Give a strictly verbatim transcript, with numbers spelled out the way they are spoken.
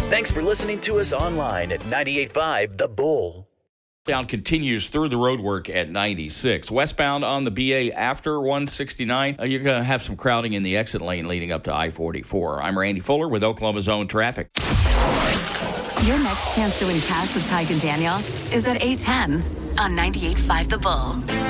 Thanks for listening to us online at ninety-eight point five The Bull. Down continues through the roadwork at ninety-six. Westbound on the B A after one sixty-nine, uh, you're going to have some crowding in the exit lane leading up to I forty-four. I'm Randy Fuller with Oklahoma's Own Traffic. Your next chance to win cash with Tig and Daniel is at eight ten on ninety-eight point five The Bull.